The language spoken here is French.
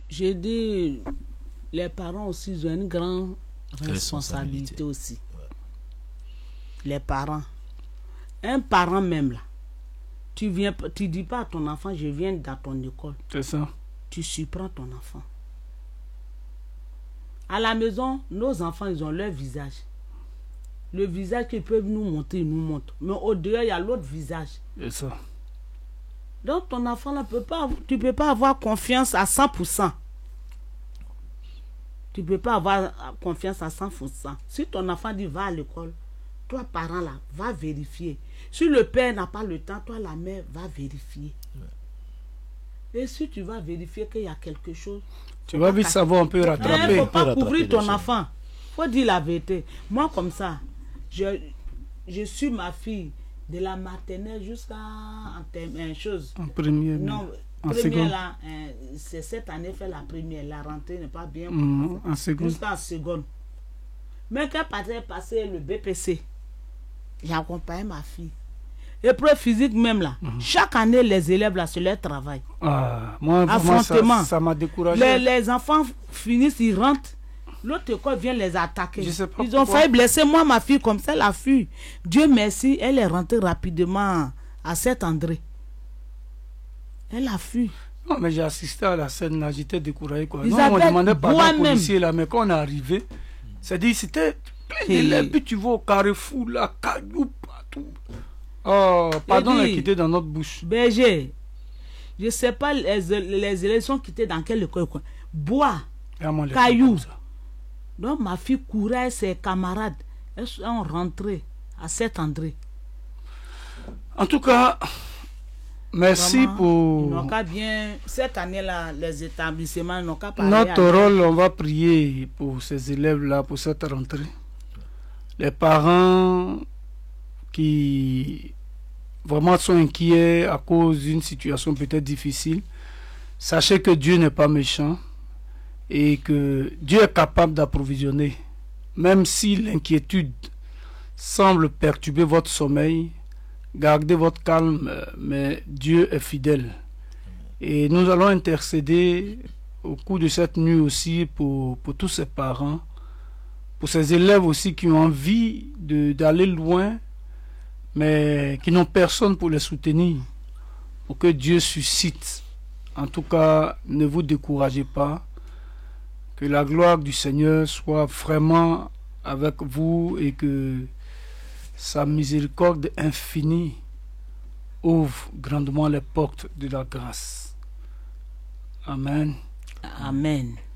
J'ai dit, les parents aussi ils ont une grande responsabilité aussi. Ouais. Les parents. Un parent même là, tu dis pas à ton enfant, je viens dans ton école. C'est ça. Tu surprends ton enfant. À la maison, nos enfants, ils ont leur visage. Le visage qu'ils peuvent nous montrer, ils nous montrent. Mais au-dehors, il y a l'autre visage. C'est ça. Donc, ton enfant, là, tu ne peux pas avoir confiance à 100%. Tu ne peux pas avoir confiance à 100%. Si ton enfant dit va à l'école, toi, parent, là, va vérifier. Si le père n'a pas le temps, toi, la mère, va vérifier. Ouais. Et si tu vas vérifier qu'il y a quelque chose, tu vas vite savoir, on peut rattraper. Il ne faut pas couvrir ton enfant. Il faut dire la vérité. Moi, comme ça, je suis ma fille de la maternelle jusqu'à en première. Non, en première seconde. Là, c'est cette année fait la première. La rentrée n'est pas bien. En seconde. Jusqu'en seconde. Mais quand passé le BPC, j'ai accompagné ma fille. Épreuve physique même là. Chaque année, les élèves là, c'est leur travail. Moi, ça m'a découragé. Les enfants finissent, ils rentrent. L'autre école vient les attaquer. Ils ont failli blesser moi, ma fille, comme ça, la fille. Dieu merci, elle est rentrée rapidement à Saint-André. Elle a fui. Non, mais j'ai assisté à la scène là, j'étais découragé. Quoi. Non, on demandait pas aux policiers là, mais quand on est arrivé, c'est-à-dire c'était plein d'élèves, puis tu vois au carrefour là, cailloux partout. Oh, pardon, les quitter dans notre bouche. Berger, je ne sais pas les élèves sont quittés dans quel école. Bois, cailloux. Donc ma fille courait et ses camarades. Elles sont rentrées à Saint-André. En tout cas, merci pour... Cette année-là, les établissements n'ont qu'à parler. Notre rôle, on va prier pour ces élèves-là, pour cette rentrée. Les parents qui vraiment sont inquiets à cause d'une situation peut-être difficile, sachez que Dieu n'est pas méchant et que Dieu est capable d'approvisionner. Même si l'inquiétude semble perturber votre sommeil, gardez votre calme, mais Dieu est fidèle. Et nous allons intercéder au cours de cette nuit aussi pour tous ces parents, pour ces élèves aussi qui ont envie d'aller loin, mais qui n'ont personne pour les soutenir, pour que Dieu suscite. En tout cas, ne vous découragez pas, que la gloire du Seigneur soit vraiment avec vous et que sa miséricorde infinie ouvre grandement les portes de la grâce. Amen. Amen.